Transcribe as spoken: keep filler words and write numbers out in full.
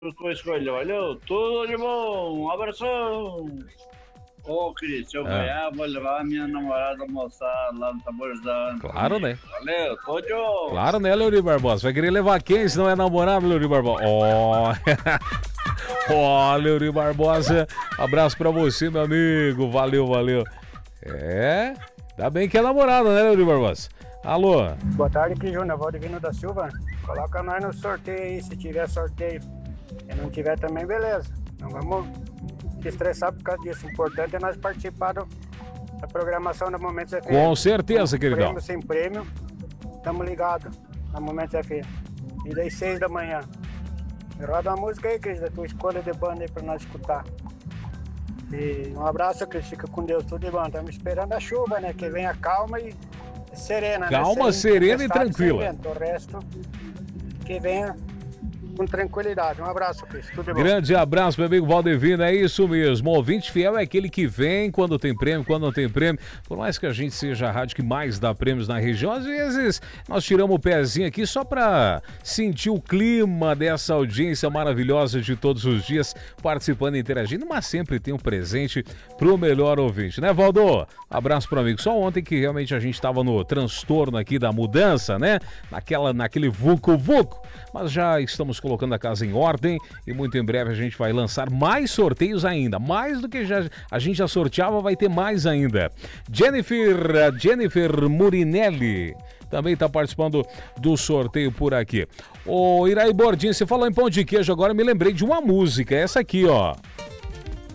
tua escolha, valeu? Tudo de bom, um abração! Ô, Cris, se eu Ah. ganhar, vou levar a minha namorada a almoçar lá no Sabores da Ana. Claro, né? Valeu, tô de bom! Claro, né, Leuri Barbosa? Vai querer levar quem se não é namorado, Leuri Barbosa? Ó, ó, Leuri Barbosa, abraço pra você, meu amigo. Valeu, valeu. É, ainda bem que é namorada, né, Leuri Barbosa? Alô? Boa tarde, Cris Júnior, Valdivino da Silva. Coloca nós no sorteio aí, se tiver sorteio. Se não tiver também, beleza. Não vamos se estressar por causa disso. O importante é nós participar do, da programação da Momentos F M. Com certeza, Com queridão. Prêmio sem prêmio, estamos ligados na Momentos F M. E das seis da manhã. Roda uma música aí, Cris, da tua escolha de banda aí pra nós escutar. E um abraço, Cris, fica com Deus, tudo de bom. Estamos esperando a chuva, né? Que venha calma e serena, Calma, né? Sem serena e tempestade, sem tranquila. vento. O resto, que venha com tranquilidade. Um abraço, Cris, tudo de bom. Grande abraço, meu amigo Valdevino, é isso mesmo. O ouvinte fiel é aquele que vem quando tem prêmio, quando não tem prêmio. Por mais que a gente seja a rádio que mais dá prêmios na região, às vezes nós tiramos o pezinho aqui só para sentir o clima dessa audiência maravilhosa de todos os dias, participando e interagindo, mas sempre tem um presente pro melhor ouvinte, né, Valdo? Abraço pro amigo. Só ontem que realmente a gente estava no transtorno aqui da mudança, né? Naquela, naquele vucu-vucu. Mas já estamos colocando a casa em ordem e muito em breve a gente vai lançar mais sorteios ainda. Mais do que já, a gente já sorteava, vai ter mais ainda. Jennifer, Jennifer Murinelli também está participando do sorteio por aqui. Ô, Iraí Bordinho, você falou em pão de queijo, agora me lembrei de uma música, essa aqui, ó.